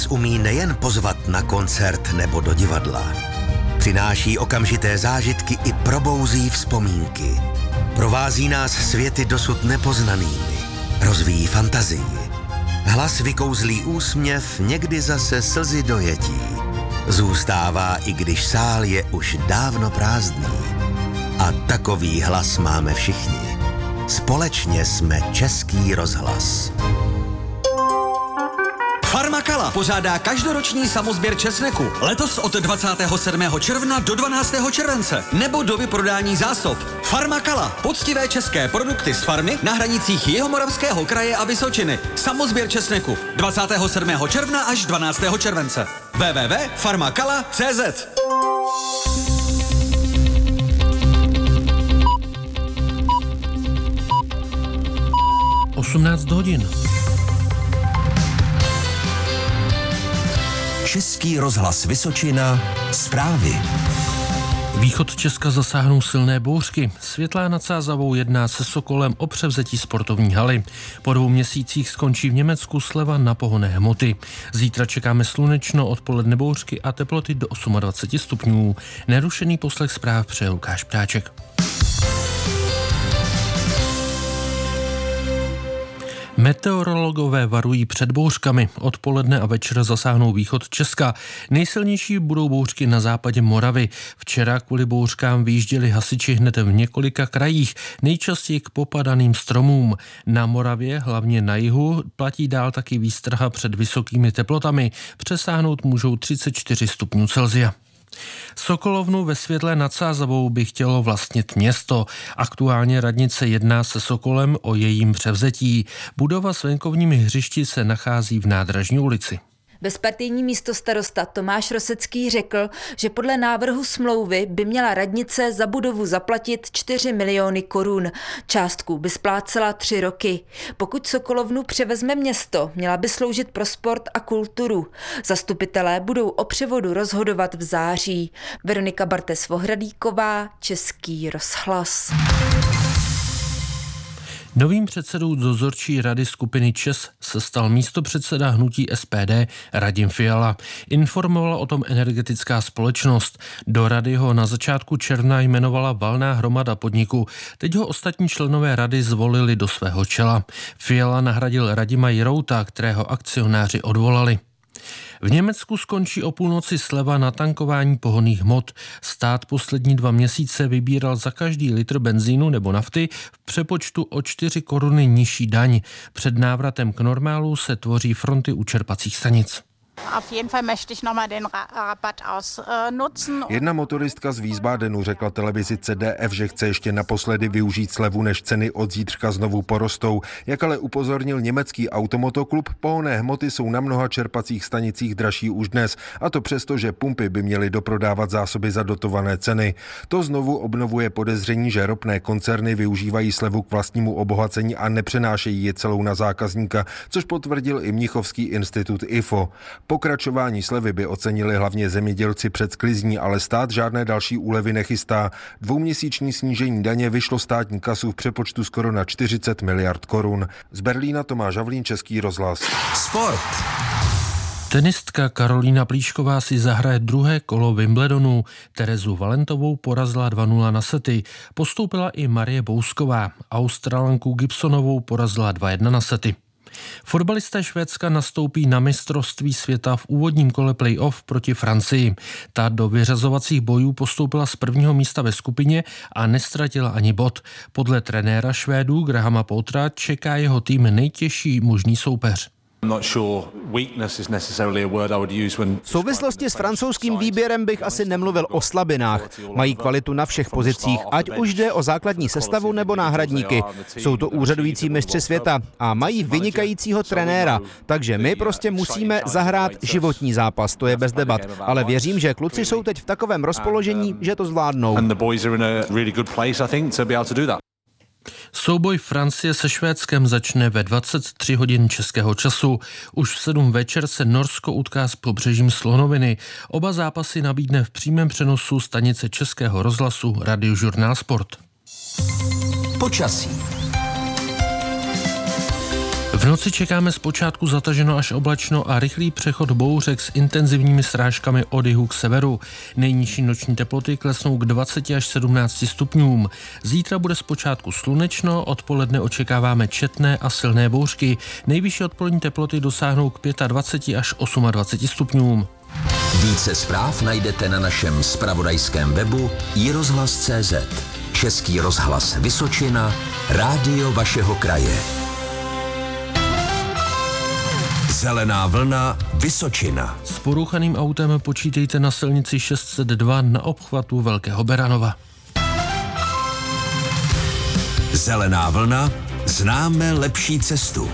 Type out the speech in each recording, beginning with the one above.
nás umí nejen pozvat na koncert nebo do divadla. Přináší okamžité zážitky i probouzí vzpomínky. Provází nás světy dosud nepoznanými. Rozvíjí fantazii. Hlas vykouzlí úsměv, někdy zase slzy dojetí. Zůstává, i když sál je už dávno prázdný. A takový hlas máme všichni. Společně jsme Český rozhlas. Farmakala pořádá každoroční samosběr česneku. Letos od 27. června do 12. července. Nebo do vyprodání zásob. Farmakala. Poctivé české produkty z farmy na hranicích Jihomoravského kraje a Vysočiny. Samosběr česneku. 27. června až 12. července. www.farmakala.cz 18 hodin. Český rozhlas Vysočina. Zprávy. Východ Česka zasáhnou silné bouřky. Světlá nad Sázavou jedná se Sokolem o převzetí sportovní haly. Po 2 měsících skončí v Německu sleva na pohonné hmoty. Zítra čekáme slunečno, odpoledne bouřky a teploty do 28 stupňů. Nerušený poslech zpráv přeje Lukáš Práček. Meteorologové varují před bouřkami. Odpoledne a večer zasáhnou východ Česka. Nejsilnější budou bouřky na západě Moravy. Včera kvůli bouřkám vyjížděli hasiči hned v několika krajích, nejčastěji k popadaným stromům. Na Moravě, hlavně na jihu, platí dál taky výstraha před vysokými teplotami. Přesáhnout můžou 34 stupňů Celsia. Sokolovnu ve Světle nad Sázavou by chtělo vlastnit město. Aktuálně radnice jedná se Sokolem o jejím převzetí. Budova s venkovními hřišti se nachází v Nádražní ulici. Bezpartijní místostarosta Tomáš Rosecký řekl, že podle návrhu smlouvy by měla radnice za budovu zaplatit 4 miliony korun. Částku by splácela 3 roky. Pokud Sokolovnu převezme město, měla by sloužit pro sport a kulturu. Zastupitelé budou o převodu rozhodovat v září. Veronika Bartes-Vohradíková, Český rozhlas. Novým předsedou dozorčí rady skupiny ČEZ se stal místopředseda hnutí SPD Radim Fiala. Informovala o tom energetická společnost. Do rady ho na začátku června jmenovala valná hromada podniku. Teď ho ostatní členové rady zvolili do svého čela. Fiala nahradil Radima Jirouta, kterého akcionáři odvolali. V Německu skončí o půlnoci sleva na tankování pohonných hmot. Stát poslední 2 měsíce vybíral za každý litr benzínu nebo nafty v přepočtu o 4 koruny nižší daň. Před návratem k normálu se tvoří fronty u čerpacích stanic. Jedna motoristka z Wiesbadenu řekla televizi CDF, že chce ještě naposledy využít slevu, než ceny od zítřka znovu porostou. Jak ale upozornil německý automotoklub, pohonné hmoty jsou na mnoha čerpacích stanicích dražší už dnes, a to přesto, že pumpy by měly doprodávat zásoby za dotované ceny. To znovu obnovuje podezření, že ropné koncerny využívají slevu k vlastnímu obohacení a nepřenášejí je celou na zákazníka, což potvrdil i Mnichovský institut IFO. Pokračování slevy by ocenili hlavně zemědělci před sklizní, ale stát žádné další úlevy nechystá. 2měsíční snížení daně vyšlo státní kasu v přepočtu skoro na 40 miliard korun. Z Berlína Tomáš Havlín, Český rozhlas. Sport. Tenistka Karolína Plíšková si zahraje druhé kolo Wimbledonu. Terezu Valentovou porazila 2-0 na sety. Postoupila i Marie Bousková. Australanku Gibsonovou porazila 2-1 na sety. Fotbalisté Švédska nastoupí na mistrovství světa v úvodním kole play-off proti Francii. Ta do vyřazovacích bojů postoupila z 1. místa ve skupině a nestratila ani bod. Podle trenéra Švédů Grahama Pottera čeká jeho tým nejtěžší možný soupeř. V souvislosti s francouzským výběrem bych asi nemluvil o slabinách. Mají kvalitu na všech pozicích, ať už jde o základní sestavu nebo náhradníky. Jsou to úřadující mistři světa a mají vynikajícího trenéra, takže my prostě musíme zahrát životní zápas, to je bez debat. Ale věřím, že kluci jsou teď v takovém rozpoložení, že to zvládnou. Souboj Francie se Švédskem začne ve 23 hodin českého času. Už v 7 večer se Norsko utká s Pobřežím Slonoviny. Oba zápasy nabídne v přímém přenosu stanice Českého rozhlasu Radiožurnál Sport. Počasí. V noci čekáme zpočátku zataženo až oblačno a rychlý přechod bouřek s intenzivními srážkami od jihu k severu. Nejnižší noční teploty klesnou k 20 až 17 stupňům. Zítra bude zpočátku slunečno, odpoledne očekáváme četné a silné bouřky. Nejvyšší odpolední teploty dosáhnou k 25 až 28 stupňům. Více zpráv najdete na našem zpravodajském webu iRozhlas.cz. Český rozhlas Vysočina, rádio vašeho kraje. Zelená vlna Vysočina. S porouchaným autem počítejte na silnici 602 na obchvatu Velkého Beranova. Zelená vlna, známe lepší cestu.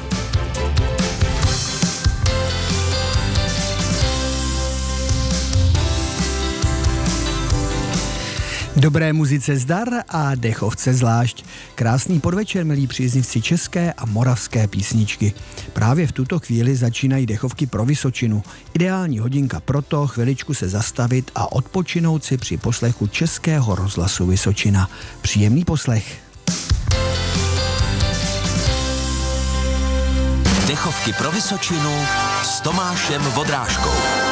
Dobré muzice zdar a dechovce zvlášť. Krásný podvečer, milí příznivci české a moravské písničky. Právě v tuto chvíli začínají dechovky pro Vysočinu. Ideální hodinka proto chviličku se zastavit a odpočinout si při poslechu Českého rozhlasu Vysočina. Příjemný poslech. Dechovky pro Vysočinu s Tomášem Vodrážkou.